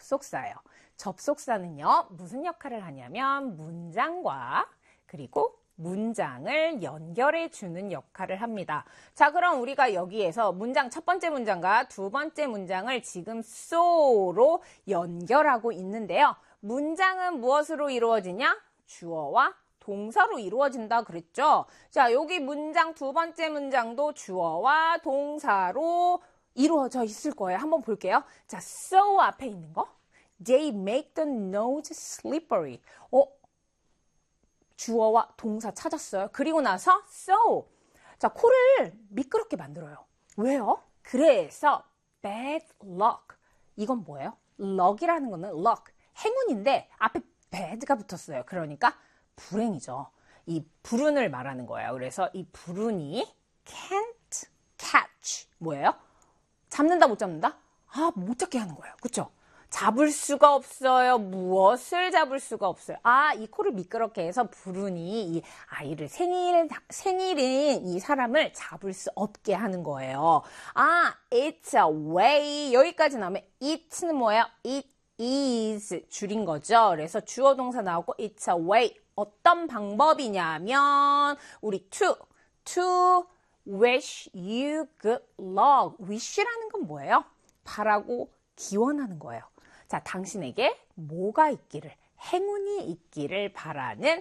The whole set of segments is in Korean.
접속사예요. 접속사는요, 무슨 역할을 하냐면 문장과 그리고 문장을 연결해 주는 역할을 합니다. 자, 그럼 우리가 여기에서 문장 첫 번째 문장과 두 번째 문장을 지금 so로 연결하고 있는데요. 문장은 무엇으로 이루어지냐? 주어와 동사로 이루어진다 그랬죠? 자, 여기 문장 두 번째 문장도 주어와 동사로 이루어져 있을 거예요. 한번 볼게요. 자, so 앞에 있는 거. They make the nose slippery. 주어와 동사 찾았어요. 그리고 나서 so. 자, 코를 미끄럽게 만들어요. 왜요? 그래서 bad luck. 이건 뭐예요? luck이라는 거는 luck. 행운인데 앞에 bad가 붙었어요. 그러니까 불행이죠. 이 불운을 말하는 거예요. 그래서 이 불운이 can't catch. 뭐예요? 잡는다 못 잡는다? 못 잡게 하는 거예요. 그렇죠? 잡을 수가 없어요. 무엇을 잡을 수가 없어요. 이 코를 미끄럽게 해서 불운이 이 아이를 생일인 이 사람을 잡을 수 없게 하는 거예요. It's a way. 여기까지 나오면 it는 뭐예요? It is 줄인 거죠. 그래서 주어 동사 나오고 it's a way. 어떤 방법이냐면 우리 to wish you good luck. wish라는 건 뭐예요? 바라고 기원하는 거예요. 자, 당신에게 뭐가 있기를, 행운이 있기를 바라는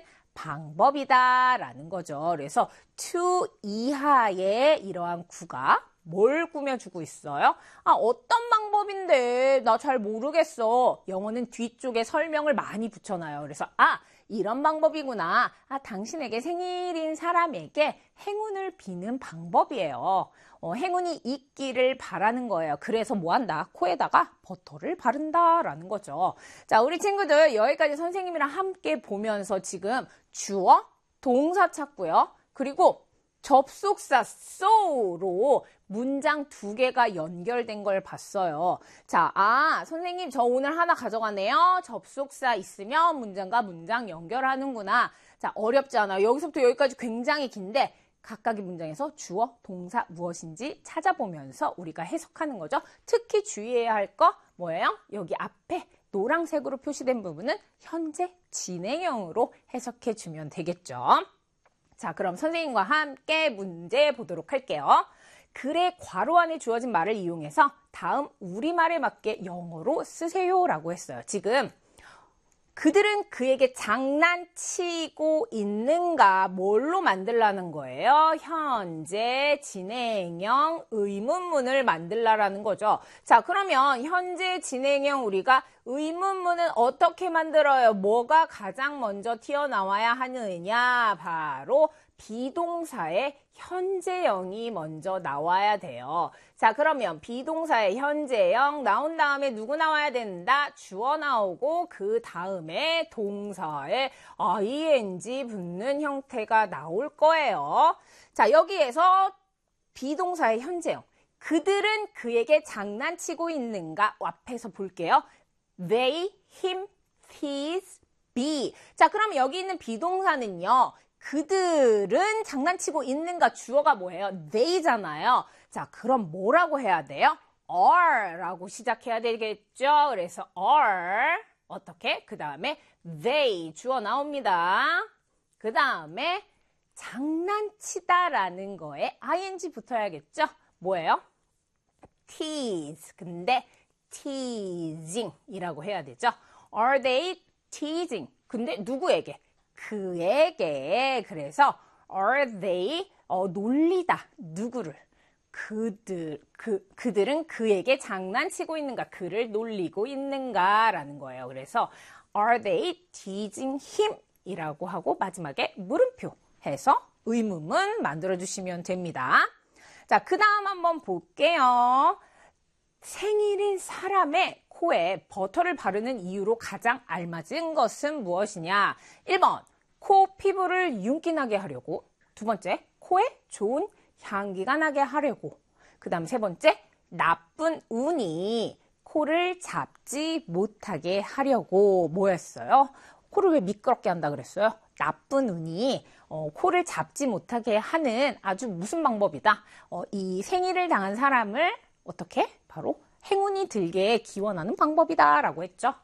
방법이다라는 거죠. 그래서 to 이하의 이러한 구가 뭘 꾸며주고 있어요? 어떤 방법인데 나 잘 모르겠어. 영어는 뒤쪽에 설명을 많이 붙여놔요. 그래서 이런 방법이구나. 당신에게 생일인 사람에게 행운을 비는 방법이에요. 행운이 있기를 바라는 거예요. 그래서 뭐 한다? 코에다가 버터를 바른다라는 거죠. 자, 우리 친구들 여기까지 선생님이랑 함께 보면서 지금 주어, 동사 찾고요. 그리고 접속사 so로 문장 두 개가 연결된 걸 봤어요. 자, 선생님 저 오늘 하나 가져가네요. 접속사 있으면 문장과 문장 연결하는구나. 자, 어렵지 않아요. 여기서부터 여기까지 굉장히 긴데 각각의 문장에서 주어, 동사 무엇인지 찾아보면서 우리가 해석하는 거죠. 특히 주의해야 할 거 뭐예요? 여기 앞에 노란색으로 표시된 부분은 현재 진행형으로 해석해 주면 되겠죠. 자, 그럼 선생님과 함께 문제 보도록 할게요. 글의 괄호 안에 주어진 말을 이용해서 다음 우리말에 맞게 영어로 쓰세요라고 했어요. 지금 그들은 그에게 장난치고 있는가 뭘로 만들라는 거예요? 현재 진행형 의문문을 만들라는 거죠. 자, 그러면 현재 진행형 우리가 의문문은 어떻게 만들어요? 뭐가 가장 먼저 튀어나와야 하느냐? 바로 비동사의 현재형이 먼저 나와야 돼요. 자, 그러면 비동사의 현재형 나온 다음에 누구 나와야 된다? 주어 나오고 그 다음에 동사의 ing 붙는 형태가 나올 거예요. 자, 여기에서 비동사의 현재형. 그들은 그에게 장난치고 있는가? 앞에서 볼게요. They, him, his, be. 자, 그럼 여기 있는 비동사는요. 그들은 장난치고 있는가? 주어가 뭐예요? they잖아요. 자, 그럼 뭐라고 해야 돼요? are 라고 시작해야 되겠죠? 그래서 are 어떻게? 그 다음에 they 주어 나옵니다. 그 다음에 장난치다라는 거에 ing 붙어야겠죠? 뭐예요? tease. 근데 teasing 이라고 해야 되죠? Are they teasing? 근데 누구에게? 그에게. 그래서 are they 놀리다. 누구를? 그들은 그에게 장난치고 있는가? 그를 놀리고 있는가라는 거예요. 그래서 are they teasing him? 이라고 하고 마지막에 물음표 해서 의문문 만들어주시면 됩니다. 자, 그 다음 한번 볼게요. 생일인 사람의 코에 버터를 바르는 이유로 가장 알맞은 것은 무엇이냐? 1번, 코 피부를 윤기나게 하려고. 두 번째, 코에 좋은 향기가 나게 하려고. 그 다음 세 번째, 나쁜 운이 코를 잡지 못하게 하려고. 뭐였어요? 코를 왜 미끄럽게 한다 그랬어요? 나쁜 운이 코를 잡지 못하게 하는 아주 무슨 방법이다? 이 생일을 당한 사람을 어떻게? 바로 행운이 들게 기원하는 방법이다 라고 했죠.